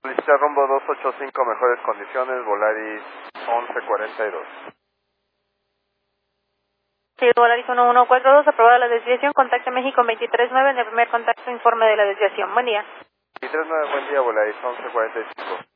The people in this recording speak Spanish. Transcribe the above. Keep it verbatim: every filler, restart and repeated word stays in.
Solicita rumbo dos ocho cinco, mejores condiciones, Volaris once cuarenta y dos. Sí, Volaris uno uno cuatro dos, aprobada la desviación, contacte México veintitrés nueve, en el primer contacto informe de la desviación. Buen día. veintitrés nueve, buen día, Volaris once cuarenta y cinco.